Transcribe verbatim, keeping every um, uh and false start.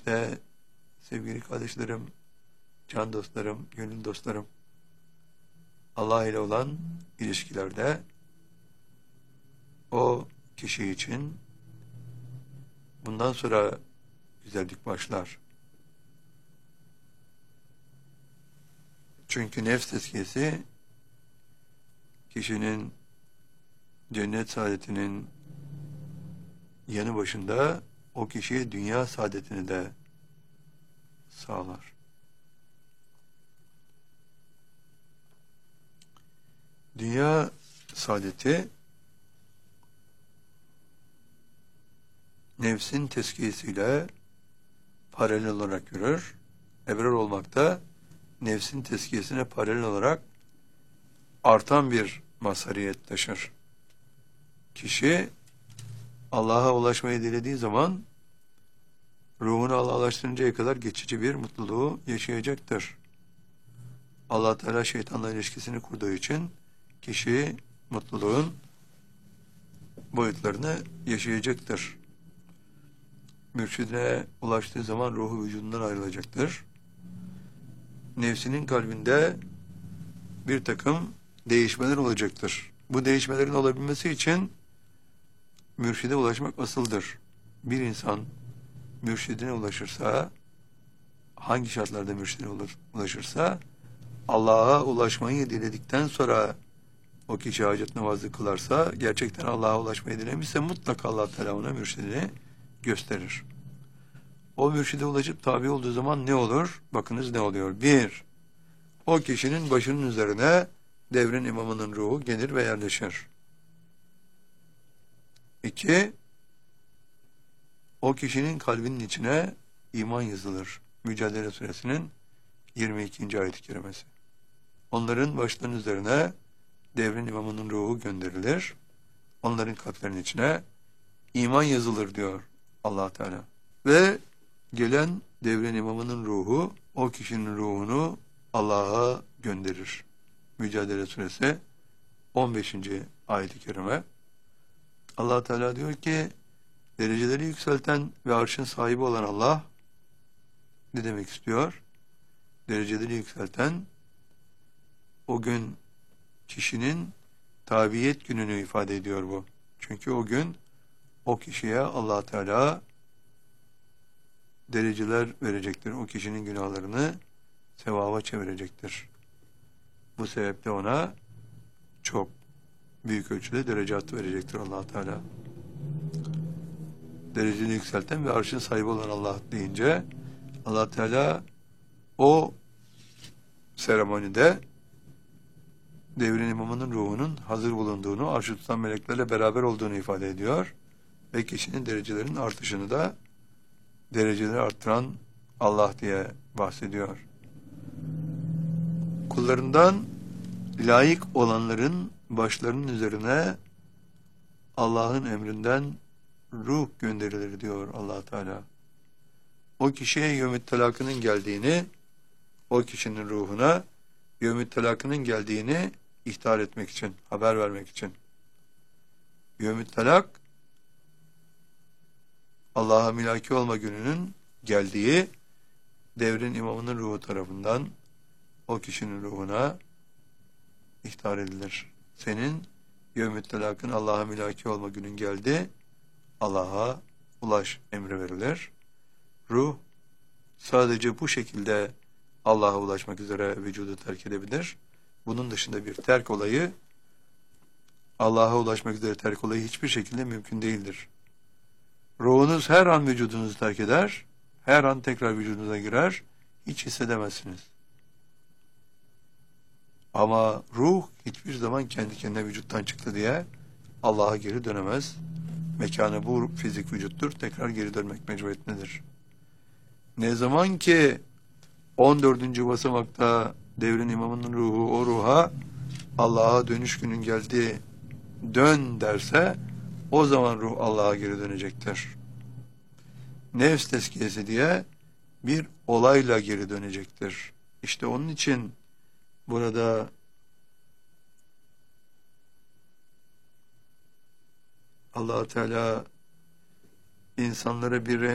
İşte sevgili kardeşlerim, can dostlarım, gönül dostlarım, Allah ile olan ilişkilerde o kişi için bundan sonra güzellik başlar. Çünkü nefs tezkiyesi kişinin cennet saadetinin yanı başında o kişiye dünya saadetini de sağlar. Dünya saadeti nefsin tezkiyesiyle paralel olarak yürür. Ebrar olmakta nefsin tezkiyesine paralel olarak artan bir mazhariyet taşır. Kişi Allah'a ulaşmayı dilediği zaman ruhunu Allah'laştırıncaya kadar geçici bir mutluluğu yaşayacaktır. Allah Teala şeytanla ilişkisini kurduğu için kişi mutluluğun boyutlarını yaşayacaktır. Mürşidine ulaştığı zaman ruhu vücudundan ayrılacaktır. Nefsinin kalbinde bir takım değişmeler olacaktır. Bu değişmelerin olabilmesi için mürşide ulaşmak asıldır. Bir insan mürşidine ulaşırsa, hangi şartlarda mürşidine ulaşırsa, Allah'a ulaşmayı diledikten sonra o kişi hacet namazı kılarsa, gerçekten Allah'a ulaşmayı dilemişse mutlaka Allah Teala ona mürşidini gösterir. O mürşide ulaşıp tabi olduğu zaman ne olur? Bakınız ne oluyor? Bir, o kişinin başının üzerine devrin imamının ruhu gelir ve yerleşir. İki, o kişinin kalbinin içine iman yazılır. Mücadele Suresinin yirmi ikinci ayet-i kerimesi. Onların başlarının üzerine devrin imamının ruhu gönderilir. Onların kalplerinin içine iman yazılır diyor Allah Teala. Ve gelen devrin imamının ruhu o kişinin ruhunu Allah'a gönderir. Mücadele Suresi on beşinci ayet-i kerime. Allah Teala diyor ki, dereceleri yükselten ve arşın sahibi olan Allah ne demek istiyor? Dereceleri yükselten o gün kişinin tabiyet gününü ifade ediyor bu. Çünkü o gün o kişiye Allah Teala dereceler verecektir. O kişinin günahlarını sevaba çevirecektir. Bu sebeple ona çok büyük ölçüde derecat verecektir Allah Teala. Dereceni yükselten ve arşın sahibi olan Allah deyince Allah Teala o seremonide devrin imamının ruhunun hazır bulunduğunu, arşı tutan meleklerle beraber olduğunu ifade ediyor ve kişinin derecelerinin artışını da dereceleri arttıran Allah diye bahsediyor. Kullarından layık olanların başlarının üzerine Allah'ın emrinden ruh gönderilir diyor Allah Teala. O kişiye yevmü't telakının geldiğini, o kişinin ruhuna yevmü't telakının geldiğini ihtar etmek için, haber vermek için. Yevmü't telak, Allah'a milaki olma gününün geldiği devrin imamının ruhu tarafından o kişinin ruhuna ihtar edilir. Senin yevmü't telakın Allah'a milaki olma günün geldi, Allah'a ulaş emri verilir. Ruh sadece bu şekilde Allah'a ulaşmak üzere vücudu terk edebilir. Bunun dışında bir terk olayı, Allah'a ulaşmak üzere terk olayı hiçbir şekilde mümkün değildir. Ruhunuz her an vücudunuzu terk eder, her an tekrar vücudunuza girer, hiç hissedemezsiniz. Ama ruh hiçbir zaman kendi kendine vücuttan çıktı diye Allah'a geri dönemez. Mekanı bu fizik vücuttur, tekrar geri dönmek mecburiyetindedir. Ne zaman ki on dördüncü basamakta devrin imamının ruhu o ruha Allah'a dönüş günün geldi, dön derse o zaman ruh Allah'a geri dönecektir. Nefs tezkiyesi diye bir olayla geri dönecektir. İşte onun için burada Allah Teala insanlara bir